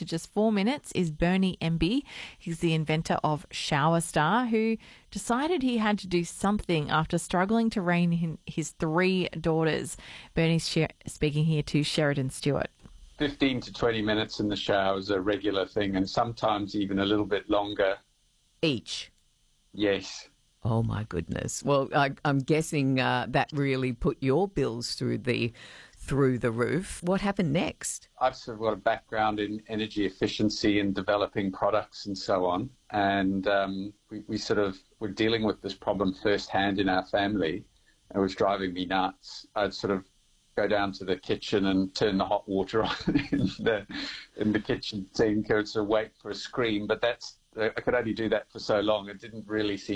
to just 4 minutes is Bernie Emby. He's the inventor of Shower Star, who decided he had to do something after struggling to rein his 3 daughters. Bernie's speaking here to Sheridan Stewart. 15 to 20 minutes in the shower is a regular thing, and sometimes even a little bit longer. Each? Yes. Oh, my goodness. Well, I'm guessing that really put your bills through the roof. What happened next? I've sort of got a background in energy efficiency and developing products and so on, and we sort of were dealing with this problem firsthand in our family. It was driving me nuts. I'd sort of go down to the kitchen and turn the hot water on in the kitchen sink and sort of wait for a scream, but I could only do that for so long. It didn't really seem